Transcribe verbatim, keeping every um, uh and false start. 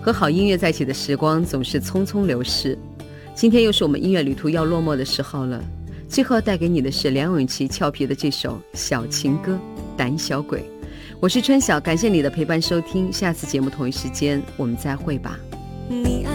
和好音乐在一起的时光总是匆匆流逝，今天又是我们音乐旅途要落寞的时候了。最后带给你的是梁咏琪俏皮的这首小情歌《胆小鬼》。我是春晓，感谢你的陪伴收听，下次节目同一时间我们再会吧。你